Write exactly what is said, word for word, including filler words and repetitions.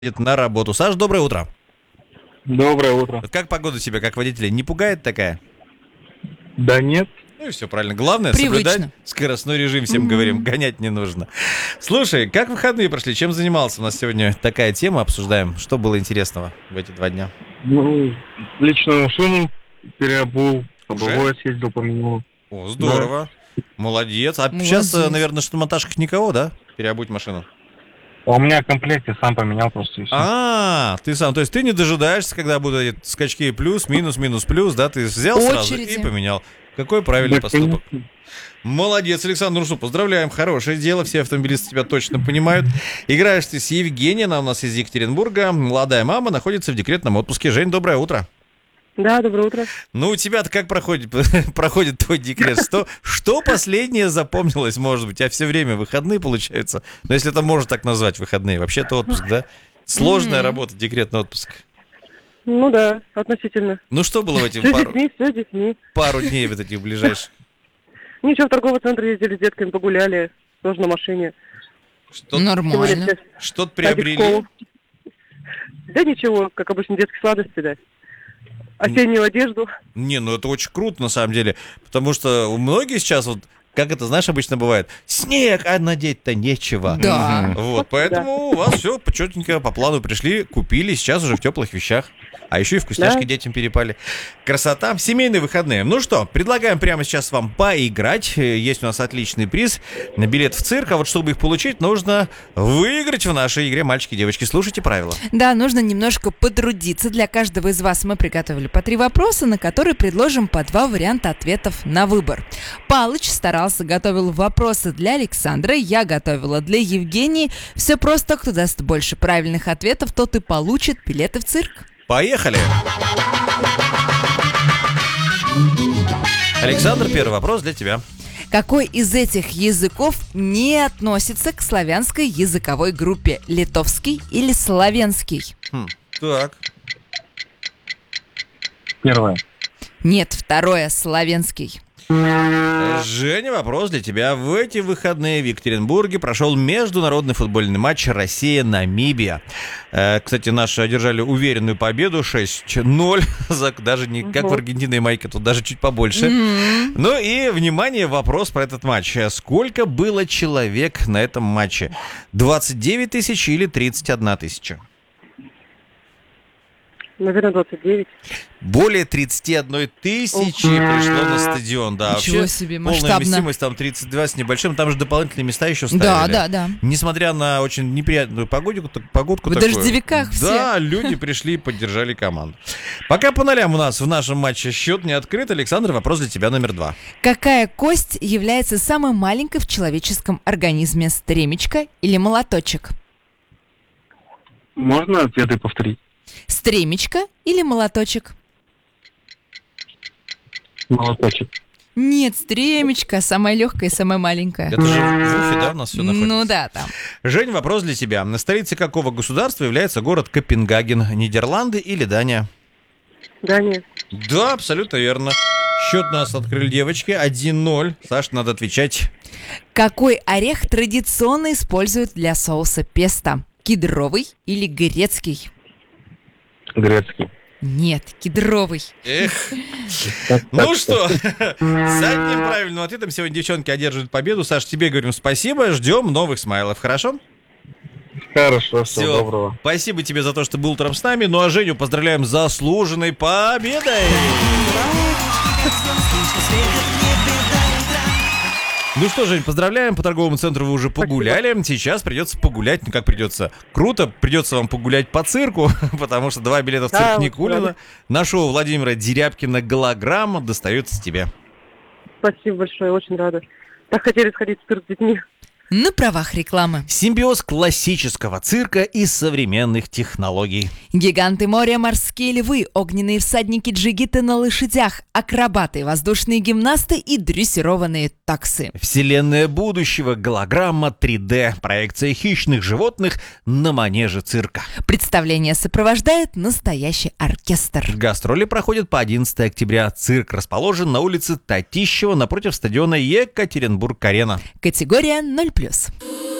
на работу. Саш, доброе утро. Доброе утро. Как погода тебя, как водителя, не пугает такая? Да нет. Ну и все правильно. Главное, Привычно. соблюдать скоростной режим, всем говорим, гонять не нужно. Слушай, как выходные прошли? Чем занимался? У нас сегодня такая тема, обсуждаем. Что было интересного в эти два дня? Ну, личную машину переобул, лобовое съездил, поменял. О, здорово. Молодец. А Молодец. сейчас, наверное, на шиномонтажках никого, да? Переобуть машину. А у меня в комплекте сам поменял просто и все. А, ты сам, то есть ты не дожидаешься, когда будут эти скачки плюс, минус, минус, плюс, да? Ты взял сразу Очереди. и поменял. Какой правильный Да, поступок. конечно. Молодец, Александр, ну что, поздравляем, хорошее дело, все автомобилисты тебя точно понимают. Играешь ты с Евгенией, она у нас из Екатеринбурга, молодая мама, находится в декретном отпуске. Жень, доброе утро. Да, доброе утро. Ну, у тебя-то как проходит, проходит твой декрет? Что, что последнее запомнилось, может быть? А все время выходные получаются. Но если это можно так назвать, выходные. Вообще-то отпуск, да? Сложная Мгм. работа, декретный отпуск. Ну да, относительно. Ну, что было в эти Все с пару, детьми, все с детьми. пару дней вот этих ближайших? Ничего, в торговый центр ездили с детками, погуляли, тоже на машине. Что-то, Сегодня Нормально. все что-то в приобрели? школу. Да ничего, как обычно, детские сладости, да. Осеннюю одежду. Не, ну это очень круто, на самом деле. Потому что у многих сейчас, вот, как это, знаешь, обычно бывает, снег, а надеть-то нечего. Да. Вот, поэтому у вас все четенько по плану пришли, купили, сейчас уже в теплых вещах. А еще и вкусняшки Да. детям перепали. Красота. Семейные выходные. Ну что, предлагаем прямо сейчас вам поиграть. Э, Есть у нас отличный приз на билет в цирк. А вот чтобы их получить, нужно выиграть в нашей игре «Мальчики и девочки». Слушайте правила. Да, нужно немножко потрудиться. Для каждого из вас мы приготовили по три вопроса, на которые предложим по два варианта ответов на выбор. Палыч старался, готовил вопросы для Александра, я готовила для Евгении. Все просто, кто даст больше правильных ответов, тот и получит билеты в цирк. Поехали! Александр, первый вопрос для тебя. Какой из этих языков не относится к славянской языковой группе? Литовский или славянский? Хм, так. Первое. Нет, второе, славянский. Женя, вопрос для тебя. В эти выходные в Екатеринбурге прошел международный футбольный матч Россия-Намибия. Э, Кстати, наши одержали уверенную победу шесть ноль. За- Даже не как в Мгм. Аргентине и Майке, тут даже чуть побольше. М. Ну и, внимание, вопрос про этот матч. Сколько было человек на этом матче? двадцать девять тысяч или тридцать одна тысяча? Наверное, двадцать девять. Более тридцать одна тысячи пришло на стадион. Да, Ничего вообще себе, полная масштабно. вместимость там тридцать два с небольшим. Там же дополнительные места еще ставили. Да, да, да. Несмотря на очень неприятную погоду, погодку В такую. дождевиках все. Да, люди пришли и поддержали команду. Пока по нолям у нас в нашем матче счет не открыт. Александр, вопрос для тебя номер два. Какая кость является самой маленькой в человеческом организме? Стремечко или молоточек? Можно ответы повторить? Стремечко или молоточек? Молоточек. Нет, стремечко, самая легкая и самая маленькая. Это же в Уфе, да, у нас все находится? Ну да, там. Жень, вопрос для тебя. На столицей какого государства является город Копенгаген? Нидерланды или Дания? Да, нет. Да, абсолютно верно. Счет у нас открыли девочки. один ноль. Саш, надо отвечать. Какой орех традиционно используют для соуса песто? Кедровый или грецкий? Грецкий. Нет, кедровый. Эх. Так, Ну так, что, с одним правильным ответом сегодня девчонки одерживают победу. Саш, тебе говорим спасибо. Ждем новых смайлов, хорошо? Хорошо, всего Всё. доброго. Спасибо тебе за то, что был утром с нами. Ну а Женю поздравляем с заслуженной победой. Ну что, Жень, поздравляем. По торговому центру вы уже погуляли. Сейчас придется погулять. Ну как придется? Круто. Придется вам погулять по цирку, потому что два билета в цирк Да, Никулина вот на шоу Владимира Дерябкина «Голограмма» достается тебе. Спасибо большое, очень рада. Так хотели сходить в цирк с детьми. На правах рекламы. Симбиоз классического цирка и современных технологий. Гиганты моря, морские львы, огненные всадники, джигиты на лошадях, акробаты, воздушные гимнасты и дрессированные таксы. Вселенная будущего, голограмма три дэ, проекция хищных животных на манеже цирка. Представление сопровождает настоящий оркестр. Гастроли проходят по одиннадцатого октября. Цирк расположен на улице Татищева напротив стадиона Екатеринбург-Арена. Категория ноль плюс.